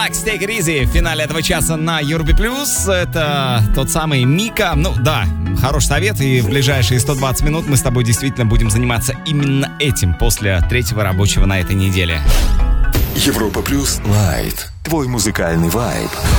Relax, Take It Easy в финале этого часа на Европе+. Это тот самый Мика. Ну да, хороший совет. И в ближайшие 120 минут мы с тобой действительно будем заниматься именно этим после третьего рабочего на этой неделе. Европа Плюс Лайт. Твой музыкальный вайб.